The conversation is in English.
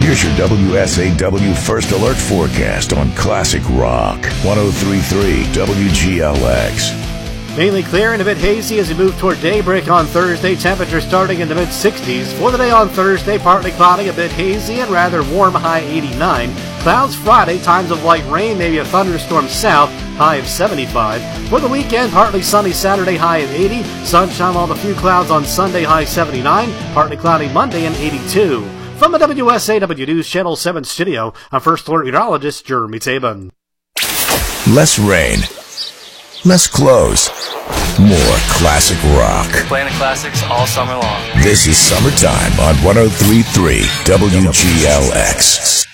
Here's your WSAW First Alert forecast on Classic Rock 103.3 WGLX. Mainly clear and a bit hazy as we move toward daybreak on Thursday. Temperatures starting in the mid-60s. For the day on Thursday, partly cloudy, a bit hazy, and rather warm, high 89. Clouds Friday, times of light rain, maybe a thunderstorm south, high of 75. For the weekend, partly sunny Saturday, high of 80. Sunshine with a few clouds on Sunday, high 79. Partly cloudy Monday and 82. From the WSAW News Channel 7 studio, I'm First Alert meteorologist Jeremy Tabin. Less rain. Less clothes. More classic rock. Playing the classics all summer long. This is Summertime on 103.3 WGLX.